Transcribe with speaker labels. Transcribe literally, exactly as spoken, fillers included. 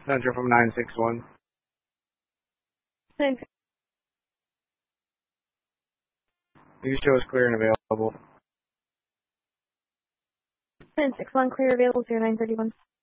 Speaker 1: Central from nine six one.
Speaker 2: Thanks.
Speaker 1: You show is clear and available.
Speaker 2: ten six one, clear available, zero nine thirty one.